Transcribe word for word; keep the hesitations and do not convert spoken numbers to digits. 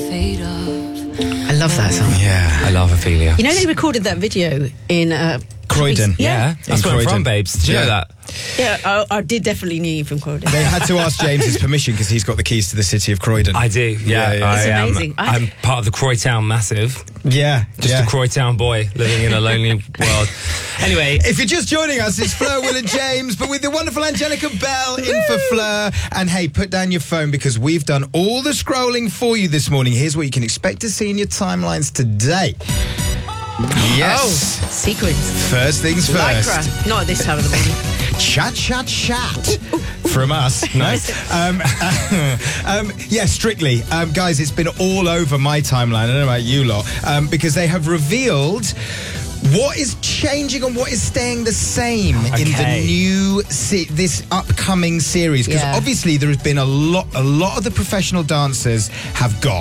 fade off. I love that song. Yeah. I love Ophelia. You know they recorded that video in uh, Croydon. Yeah, that's where I'm from, babes. Did you Yeah. know that? Yeah, I, I did definitely knew you from Croydon. They had to ask James's permission because he's got the keys to the city of Croydon. I do. Yeah, Yeah, yeah. I It's am. amazing. I- I'm part of the Croytown Massive. Yeah, Just yeah. a Croytown boy living in a lonely world. Anyway, If you're just joining us, it's Fleur, Will and James, but with the wonderful Angelica Bell in for Fleur. And hey, put down your phone because we've done all the scrolling for you this morning. Here's what you can expect to see in your timelines today. Yes. Oh, sequins. First things first. Lycra. Not at this time of the morning. Chat, chat, chat from us. Nice. Um, um, yeah, Strictly. Um, guys, it's been all over my timeline. I don't know about you lot. Um, because they have revealed what is changing and what is staying the same in the Okay. new se- this upcoming series. Because Yeah. obviously there has been a lot, a lot of the professional dancers have gone.